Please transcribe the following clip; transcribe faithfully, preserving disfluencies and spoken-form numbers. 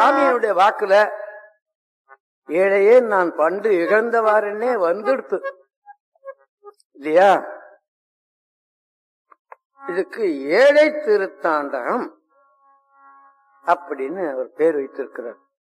சாமியினுடைய வாக்குல ஏழையே நான் பண்டு இழந்தவாறுன்னே வந்துடுத்து இல்லையா? இதுக்கு ஏழை திருத்தாண்டகம் அப்படின்னு ஒரு பேர் வைத்திருக்கிறார்.